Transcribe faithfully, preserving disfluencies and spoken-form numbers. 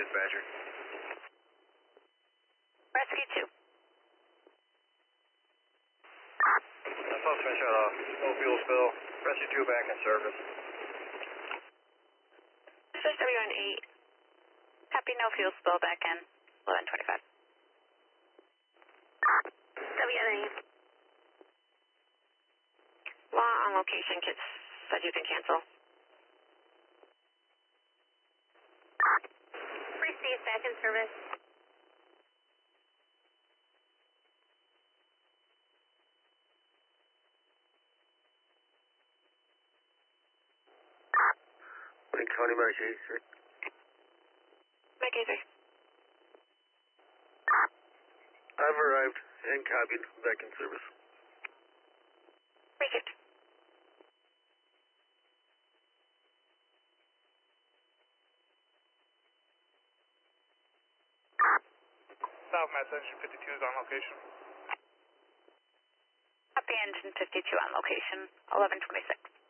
dispatcher. Rescue two. That's all finish out off. No fuel spill. Rescue two back in service. This is W N eight. Copy, no fuel spill back in. eleven twenty-five. W N eight. Law on location, kids said you can cancel. Receive back in service. Lake County March eighty-three. Mike eighty-three. I've arrived and copied. Back in service. Received. South Mass Engine fifty-two is on location. Copy, engine fifty-two on location. eleven twenty-six.